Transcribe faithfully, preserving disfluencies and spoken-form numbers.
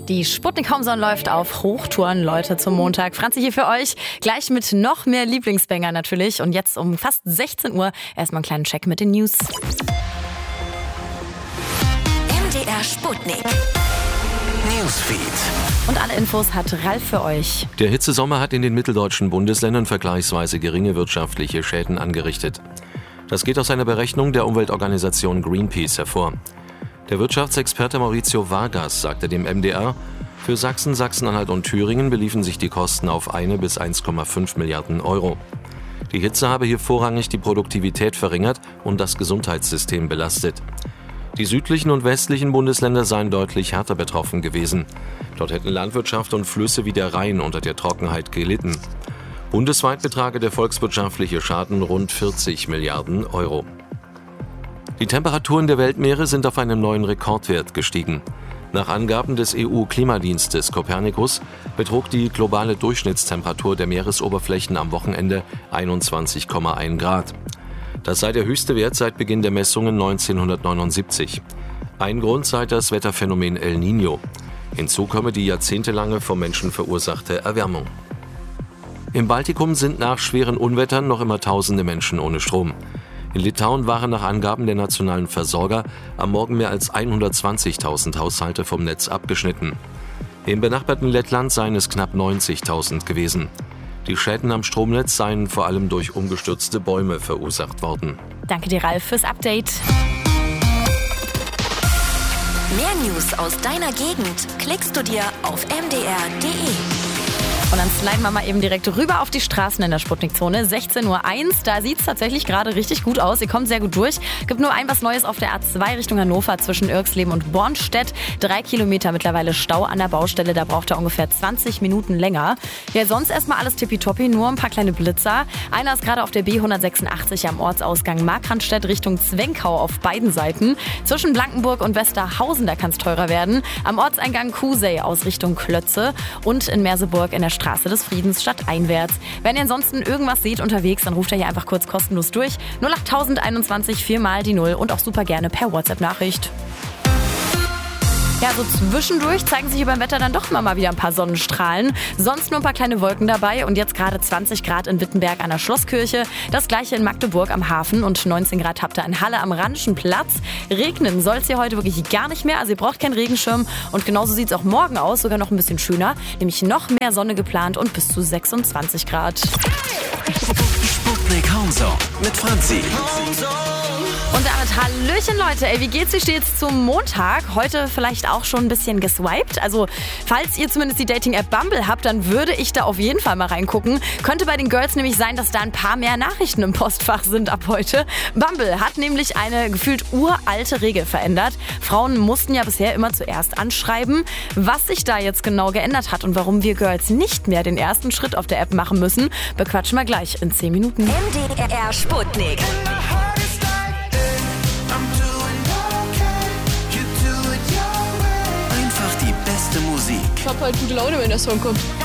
Die Sputnik Homezone läuft auf Hochtouren, Leute, zum Montag. Franzi hier für euch, gleich mit noch mehr Lieblingsbanger natürlich. Und jetzt um fast sechzehn Uhr erstmal einen kleinen Check mit den News. M D R Sputnik Newsfeed. Und alle Infos hat Ralf für euch. Der Hitzesommer hat in den mitteldeutschen Bundesländern vergleichsweise geringe wirtschaftliche Schäden angerichtet. Das geht aus einer Berechnung der Umweltorganisation Greenpeace hervor. Der Wirtschaftsexperte Maurizio Vargas sagte dem M D R, für Sachsen, Sachsen-Anhalt und Thüringen beliefen sich die Kosten auf eine bis eins Komma fünf Milliarden Euro. Die Hitze habe hier vorrangig die Produktivität verringert und das Gesundheitssystem belastet. Die südlichen und westlichen Bundesländer seien deutlich härter betroffen gewesen. Dort hätten Landwirtschaft und Flüsse wie der Rhein unter der Trockenheit gelitten. Bundesweit betrage der volkswirtschaftliche Schaden rund vierzig Milliarden Euro. Die Temperaturen der Weltmeere sind auf einen neuen Rekordwert gestiegen. Nach Angaben des E U-Klimadienstes Copernicus betrug die globale Durchschnittstemperatur der Meeresoberflächen am Wochenende einundzwanzig Komma eins Grad. Das sei der höchste Wert seit Beginn der Messungen neunzehnhundertneunundsiebzig. Ein Grund sei das Wetterphänomen El Niño. Hinzu komme die jahrzehntelange vom Menschen verursachte Erwärmung. Im Baltikum sind nach schweren Unwettern noch immer tausende Menschen ohne Strom. In Litauen waren nach Angaben der nationalen Versorger am Morgen mehr als hundertzwanzigtausend Haushalte vom Netz abgeschnitten. Im benachbarten Lettland seien es knapp neunzigtausend gewesen. Die Schäden am Stromnetz seien vor allem durch umgestürzte Bäume verursacht worden. Danke dir, Ralf, fürs Update. Mehr News aus deiner Gegend klickst du dir auf m d r punkt d e. Und dann sliden wir mal eben direkt rüber auf die Straßen in der Sputnik-Zone. sechzehn Uhr eins, da sieht es tatsächlich gerade richtig gut aus. Ihr kommt sehr gut durch. Gibt nur ein was Neues auf der A zwei Richtung Hannover zwischen Irxleben und Bornstedt. Drei Kilometer mittlerweile Stau an der Baustelle, da braucht er ungefähr zwanzig Minuten länger. Ja, sonst erstmal alles tippitoppi, nur ein paar kleine Blitzer. Einer ist gerade auf der B hundertsechsundachtzig am Ortsausgang Markranstädt Richtung Zwenkau auf beiden Seiten. Zwischen Blankenburg und Westerhausen, da kann es teurer werden. Am Ortseingang Kusey aus Richtung Klötze und in Merseburg in der Straße des Friedens stadteinwärts. Wenn ihr ansonsten irgendwas seht unterwegs, dann ruft ihr hier einfach kurz kostenlos durch. null acht einundzwanzig, viermal die Null und auch super gerne per WhatsApp-Nachricht. Ja, so zwischendurch zeigen sich über dem Wetter dann doch immer mal wieder ein paar Sonnenstrahlen. Sonst nur ein paar kleine Wolken dabei und jetzt gerade zwanzig Grad in Wittenberg an der Schlosskirche. Das gleiche in Magdeburg am Hafen und neunzehn Grad habt ihr in Halle am Rheinischen Platz. Regnen soll es hier heute wirklich gar nicht mehr, also ihr braucht keinen Regenschirm. Und genauso sieht es auch morgen aus, sogar noch ein bisschen schöner. Nämlich noch mehr Sonne geplant und bis zu sechsundzwanzig Grad. Sputnik Homezone mit Franzi. Und damit Hallöchen, Leute. Ey, wie geht's? Wie steht's zum Montag? Heute vielleicht auch schon ein bisschen geswiped. Also, falls ihr zumindest die Dating-App Bumble habt, dann würde ich da auf jeden Fall mal reingucken. Könnte bei den Girls nämlich sein, dass da ein paar mehr Nachrichten im Postfach sind ab heute. Bumble hat nämlich eine gefühlt uralte Regel verändert. Frauen mussten ja bisher immer zuerst anschreiben. Was sich da jetzt genau geändert hat und warum wir Girls nicht mehr den ersten Schritt auf der App machen müssen, bequatschen wir gleich in zehn Minuten. M D R Sputnik. Einfach die beste Musik. Ich hab halt gute Laune, wenn der Song kommt.